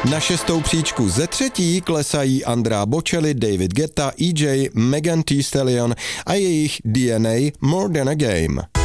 Na 6. příčku ze 3. klesají Andrea Bocelli, David Guetta, EJ, Megan Thee Stallion a jejich DNA More Than a Game.